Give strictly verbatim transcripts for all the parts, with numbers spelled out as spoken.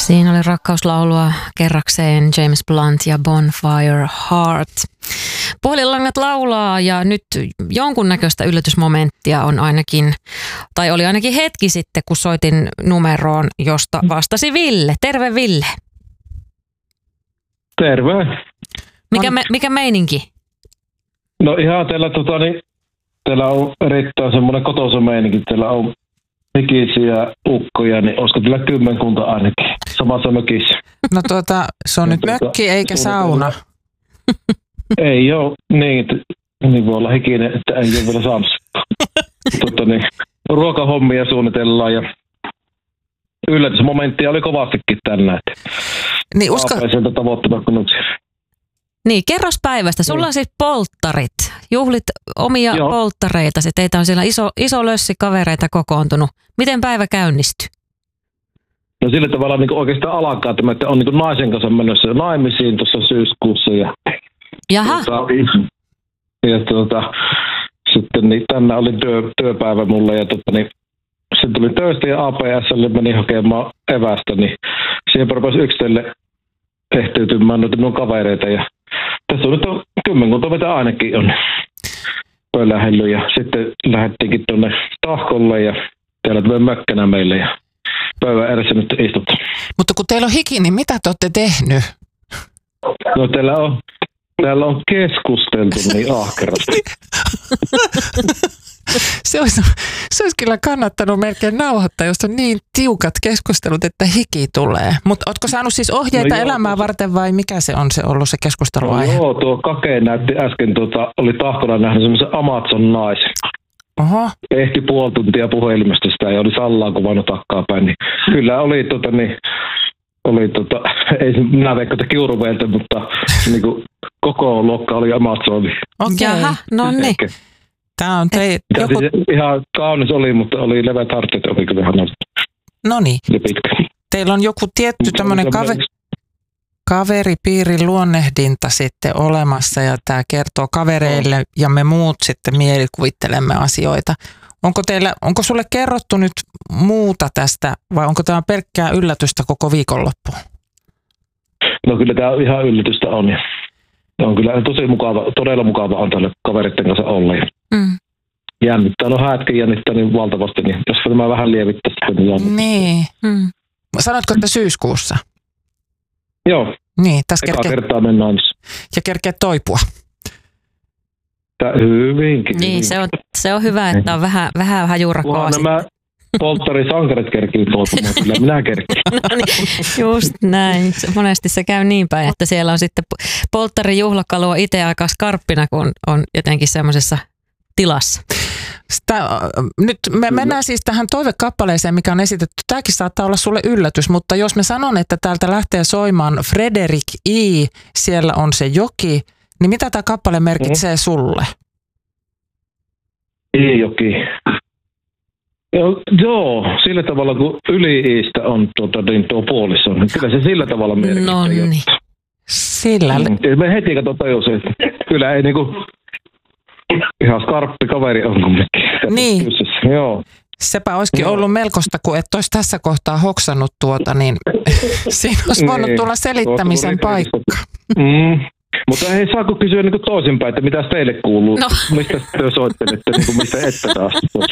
Siinä oli rakkauslaulua kerrakseen James Blunt ja Bonfire Heart. Puhelinlangat laulaa ja nyt jonkunnäköistä yllätysmomenttia on ainakin, tai oli ainakin hetki sitten, kun soitin numeroon, josta vastasi Ville. Terve Ville. Terve. Mikä, me, mikä meininki? No ihan teillä, tota, niin, teillä on erittäin semmoinen kotoisa meininki. Teillä on hikisiä ukkoja, niin olisiko teillä kymmenkunta ainakin samassa mökissä? No tuota, se on nyt tuota, mökki eikä sauna. Ei ole niin, niin voi olla hikinen, että ei ole vielä saanut. Tuota, niin, ruokahommia suunnitellaan ja yllätysmomenttia oli kovastikin tänään. Niin usko... Niin, kerros päivästä. Sulla niin. On siis polttarit. Juhlit omia Joo. polttareita. Teitä on siellä iso, iso lössi kavereita kokoontunut. Miten päivä käynnistyi? No sillä tavalla niin oikeastaan alkaa tämä, että on niin naisen kanssa menossa naimisiin tuossa syyskuussa. Ja, Jaha. Tuota, ja tuota, sitten niin, tänään oli työ, työpäivä mulle ja tuota, niin, sitten tuli töistä ja A P S:lle meni hakemaan evästä, niin siihen rupesi yksitelle ehteytymään noita minun kavereita ja tässä on nyt on kymmenkunta, mitä ainakin on pölähellyt ja sitten lähdettiinkin tuonne Tahkolle ja täällä tulee mökkänä meille ja pöydän edessä nyt istut. Mutta kun teillä on hiki, niin mitä te olette tehnyt? No teillä on, täällä on keskusteltu niin ahkerasti. Se olisi, se olisi kyllä kannattanut melkein nauhoittaa, jos on niin tiukat keskustelut, että hiki tulee. Mutta ootko saanut siis ohjeita no elämää joo, varten vai mikä se on se ollut se keskusteluaihe? No joo, tuo Kake näytti äsken, tuota, oli Tahkolla nähnyt semmoisen Amazon-naisen. Oho. Ehti puoli tuntia puhelimesta sitä ja oli Sallaa kuvannut takaapäin. Niin kyllä oli, tota, niin, oli tota, ei minä veikkoita kiuruveiltä, mutta niin kuin, koko luokka oli Amazon. Okei, okay. No niin. Tämä on tei, joku... siis ihan kaunis oli, mutta oli leveät hartiat, oli kyllä vähän no niin. pitkä. Teillä on joku tietty tämmöinen kave, kaveripiirin luonnehdinta sitten olemassa ja tämä kertoo kavereille ja me muut sitten mielikuvittelemme asioita. Onko teillä, onko sulle kerrottu nyt muuta tästä vai onko tämä pelkkää yllätystä koko viikonloppu? No kyllä tämä ihan yllätystä on. On kyllä tosi mukava, todella mukava on tälle kaveritten kanssa olla. Mm. Jännittää, no häätkin jännittää niin valtavasti, niin jos tämä vähän lievittää sitten, niin jännittää. Niin. Mm. Sanoitko, että syyskuussa? Joo. Niin, tässä Eka kerkee... kertaa mennään. Ja kerkee toipua. Tää hyvinkin. Niin, se on, se on hyvä, että on vähän, vähän hajurakoa. Nämä polttarisankarit kerkii toipumaan, kyllä minä kerkin. No niin, just näin. Monesti se käy niin päin, että siellä on sitten polttarijuhlakalua itse aika skarppina, kun on jotenkin semmoisessa tilassa. Sitä, nyt me mennään siis tähän toivekappaleeseen, mikä on esitetty. Tämäkin saattaa olla sulle yllätys, mutta jos me sanon, että täältä lähtee soimaan Frederik I, siellä on se joki, niin mitä tämä kappale merkitsee mm. sulle? I-joki. Joo, joo, sillä tavalla kun yli-iistä on tuota, niin tuo puolissa, niin kyllä se sillä tavalla merkitsee. No niin. Sillä. Mm, me heti katsotaan jo se, että kyllä ei niinku... Ihan skarppi kaveri on kumminkin. Niin. Kysyssä. Joo. Sepä olisikin Joo. ollut melkoista, kun et olisi tässä kohtaa hoksannut tuota, niin siinä olisi voinut niin. tulla selittämisen paikka. Mm. Mutta ei saako kysyä niin toisinpäin, että mitä teille kuuluu? No. Mistä te soittelette, niin mistä ette taas?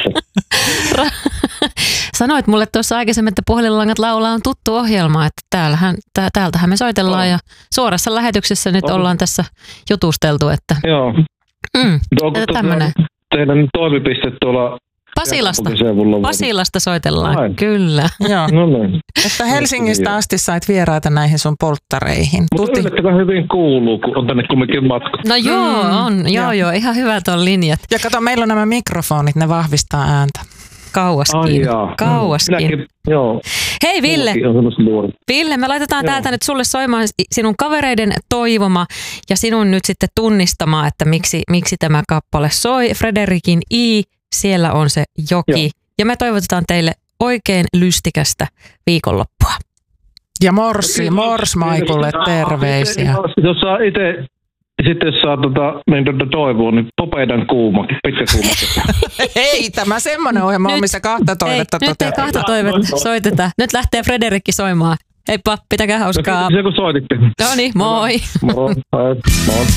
Sanoit mulle tuossa aikaisemmin, että Puhelinlangat laulaa on tuttu ohjelma, että täällähän, täältähän me soitellaan no. ja suorassa lähetyksessä nyt on. Ollaan tässä jutusteltu. Että... Joo. Mm, onko teidän toimipiste tuolla Pasilasta? Pasilasta soitellaan, Aina. Kyllä. Joo. No niin. Että Helsingistä asti sait vieraita näihin sun polttareihin. Mutta yllättävän hyvin kuuluu, kun on tänne kumminkin matka. No joo, mm, on. Joo, joo, joo. Ihan hyvät on linjat. Ja kato, meillä on nämä mikrofonit, ne vahvistaa ääntä. Kauaskin. Ai Kauaskin. Minäkin, joo. Hei Ville, Ville, me laitetaan joo. täältä nyt sulle soimaan sinun kavereiden toivoma ja sinun nyt sitten tunnistamaan, että miksi, miksi tämä kappale soi. Frederikin I, siellä on se joki. Joo. Ja me toivotetaan teille oikein lystikästä viikonloppua. Ja Morsi, Mors Maikulle terveisiä. Jos saa itse... Sitten jos saa tota, niin tuota toivoa, niin popeidan kuuma, pitkä kuuma. Ei, tämä semmoinen ohjelma on, missä kahta toivetta ei, toteutetaan. Nyt ei kahta toivetta soiteta. Nyt lähtee Frederikki soimaan. Heippa, pitäkää hauskaa. No, kiitos kun soititte. No niin, moi. Moi. Moi.